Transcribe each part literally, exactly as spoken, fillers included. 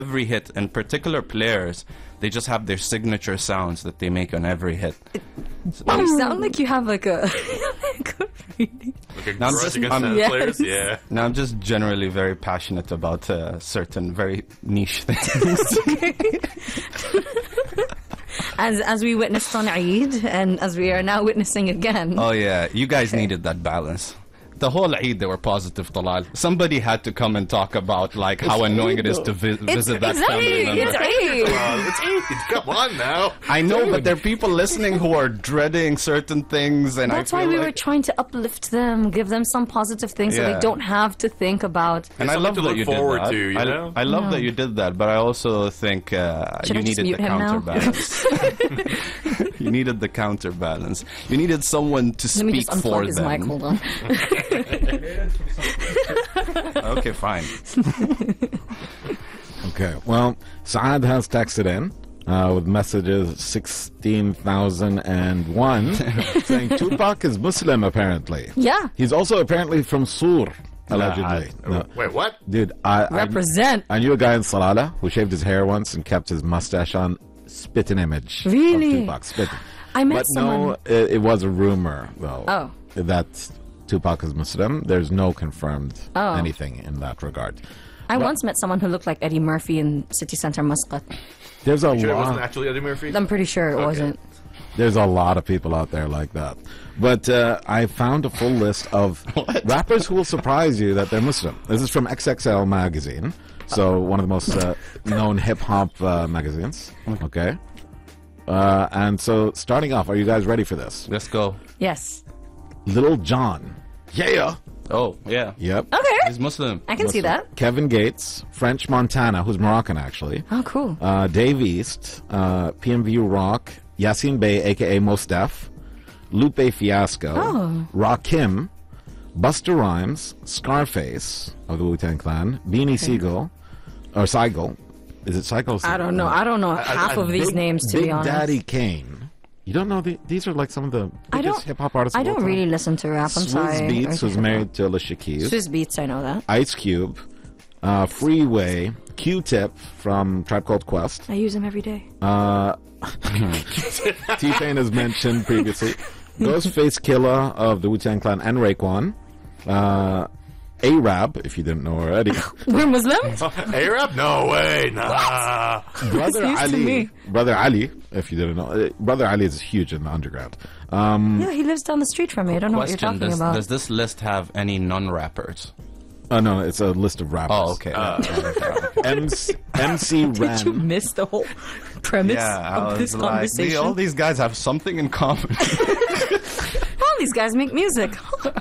every hit, and particular players, they just have their signature sounds that they make on every hit. So, you sound like you have like a... like a now I'm grudge just, against I'm, the yes. players? Yeah. Now I'm just generally very passionate about uh, certain very niche things. As as we witnessed on Eid, and as we are now witnessing again. Oh yeah, you guys needed that balance. The whole Eid, they were positive, Talal. Somebody had to come and talk about like how annoying it is to vi visit that exactly, family member. it's Eid. Well, it's Eid. Come on now. I know, but there are people listening who are dreading certain things, and That's I why feel we like, were trying to uplift them, give them some positive things so Yeah. they don't have to think about... And I Something love to that look you forward did that. to, you I, know? I love No. that you did that, but I also think uh, Should you I just needed mute the him now? counterbalance. You needed the counterbalance. You needed someone to Let me speak just for unplug his them. mic, hold on. Okay, fine. Okay, well, Saad has texted in uh, with messages sixteen thousand one saying Tupac is Muslim, apparently. Yeah. He's also apparently from Sur, allegedly. I- No. Wait, what? Dude, I, I, Represent. I knew a guy in Salalah who shaved his hair once and kept his mustache on. Spit an image Really? of Tupac. Spit. I met But someone... no, it, it was a rumor, though. Oh. That Tupac is Muslim. There's no confirmed Oh. anything in that regard. I But- once met someone who looked like Eddie Murphy in City Center Muscat. There's a You sure it wasn't lot. actually Eddie Murphy? I'm pretty sure it Okay. wasn't. There's a lot of people out there like that. But uh, I found a full list of rappers who will surprise you that they're Muslim. This is from X X L magazine, so one of the most uh, known hip hop uh, magazines. Okay. Uh, and so, starting off, are you guys ready for this? Let's go. Yes. Little John. Yeah. Oh, yeah. Yep. Okay. He's Muslim. I can see that. Kevin Gates, French Montana, who's Moroccan actually. Oh, cool. Uh, Dave East, uh, P M V Rock, Yassine Bey, aka Mos Def, Lupe Fiasco, Oh. Rakim, Busta Rhymes, Scarface of the Wu-Tang Clan, Beanie Siegel, or Seigel. Is it Seigel? I don't know. I don't know half I- of these Big- names, to Big be honest. Daddy Kane. You don't know the, these are like some of the I biggest don't. hip hop artists. I of all don't time. really listen to rap. I'm Swizz sorry. Beats Or was hip-hop. married to Alicia Keys. Swizz Beats, I know that. Ice Cube, uh, Freeway, Q-Tip from Tribe Called Quest. I use them every day. Uh, T-Pain is mentioned previously. Ghostface Killer of the Wu-Tang Clan and Raekwon. Uh, Arab, if you didn't know already. We're Muslims? Arab? No way. Nah. Brother news to Ali. me. Brother Ali, if you didn't know. Uh, Brother Ali is huge in the underground. Um, Yeah, he lives down the street from me. I don't know what you're Question, talking does, about. does this list have any non-rappers? oh, no, it's a list of rappers. Oh, okay. M C, M C Did you Ren. miss the whole premise yeah, I of this was like, conversation? "See, all these guys have something in common. All these guys make music.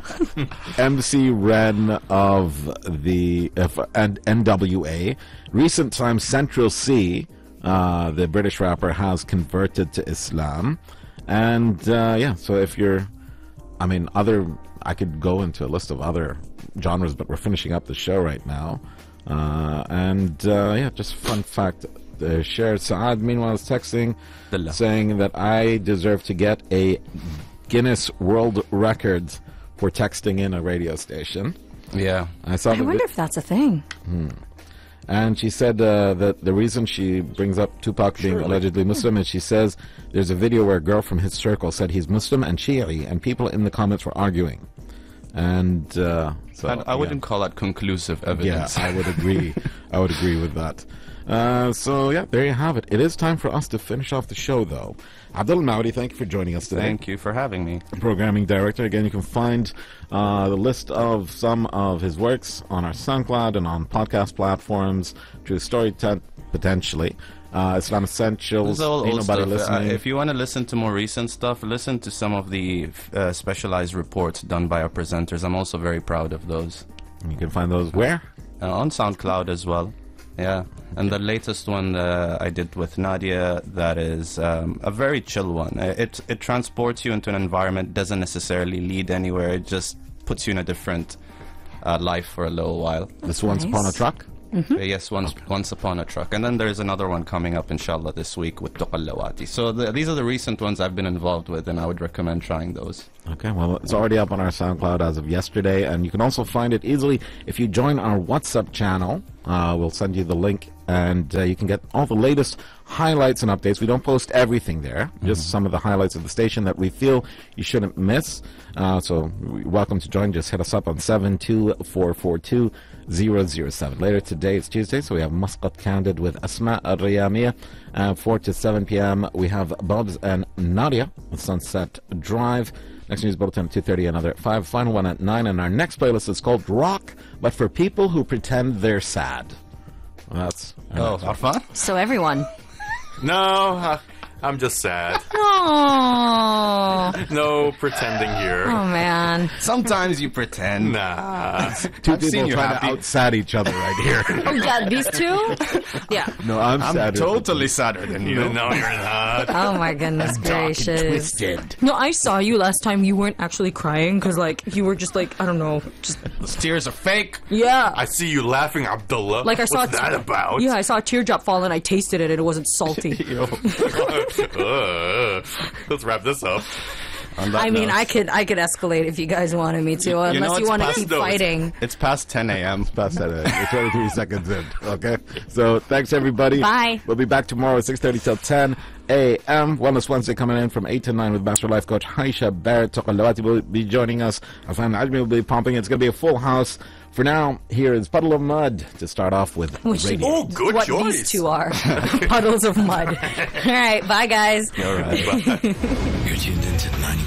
M C Ren of the F- and N W A. Recent times, Central C, uh, the British rapper, has converted to Islam. And uh, yeah, so if you're, I mean, other, I could go into a list of other genres, but we're finishing up the show right now. Uh, and uh, yeah, just fun fact. Uh, shared Saad, meanwhile, is texting Billah. saying that I deserve to get a Guinness World Record for texting in a radio station. Yeah. I saw I the wonder vi- if that's a thing. and she said uh, that the reason she brings up Tupac being allegedly Muslim is she says there's a video where a girl from his circle said he's Muslim and Shi'i, and people in the comments were arguing. And uh, so I, I yeah. wouldn't call that conclusive Yeah, evidence. I would agree. I would agree with that. Uh, so yeah, there you have it. It is time for us to finish off the show, though. Abdul Maudi, thank you for joining us today. Thank you for having me. Programming director. Again, you can find uh, the list of some of his works on our SoundCloud and on podcast platforms. True Story Tent, potentially. Uh, Islam Essentials. This is all Ain't old Nobody stuff. Uh, Listening. if you want to listen to more recent stuff, listen to some of the uh, specialized reports done by our presenters. I'm also very proud of those. You can find those where? Uh, on SoundCloud as well. Yeah. And the latest one uh, I did with Nadia, that is um, a very chill one. Uh, It, it transports you into an environment, doesn't necessarily lead anywhere. It just puts you in a different uh, life for a little while. This Once nice. Upon a Truck. Uh, yes, once once upon a truck, and then there's another one coming up, inshallah, this week with Tuqallawati. So the, these are the recent ones I've been involved with, and I would recommend trying those. Okay, well, it's already up on our SoundCloud as of yesterday, and you can also find it easily if you join our WhatsApp channel. Uh, we'll send you the link, and uh, you can get all the latest highlights and updates. We don't post everything there, mm-hmm. just some of the highlights of the station that we feel you shouldn't miss. Uh, so you're welcome to join. Just hit us up on seven two four four two zero zero seven. Later today, it's Tuesday, so we have Muscat Candid with Asma Al-Riyamiyah. Uh, four to seven p.m. we have Bobs and Nadia with Sunset Drive. Next news bulletin at two thirty, another at five. Final one at nine. And our next playlist is called Rock, but for people who pretend they're sad. Well, that's... Oh, Arfan? So everyone. No, uh, I'm just sad. Oh. No pretending here. Oh, man. Sometimes you pretend. Nah. Two I've seen people you trying happy. to out-sad each other right here. Oh, yeah, these two? Yeah. No, I'm, I'm sadder. totally sadder than you. You know you're not. Oh, my goodness gracious. Twisted. No, I saw you last time. You weren't actually crying because, like, you were just like, I don't know, just, Those tears are fake. yeah. I see you laughing, Abdullah. Like I saw What's a that about? Yeah, I saw a teardrop fall and I tasted it and it wasn't salty. Uh, let's wrap this up. On that I mean, note, I could I could escalate if you guys wanted me to, unless know, you it's want to past keep those. fighting. it's past ten a.m. Past that, uh, we're twenty-three seconds in. Okay, so thanks everybody. Bye. We'll be back tomorrow at six thirty till ten a.m. Wellness Wednesday coming in from eight to nine with Master Life Coach Haisha Barrett. Tokalawati will be joining us. Afan Ajmi will be pumping. It's going to be a full house. For now, here is Puddle of Mud to start off with. Which is Radio. Oh, good what choice. these two are. Puddles of mud. All right, bye guys. All right. Bye. You're tuned into ninety.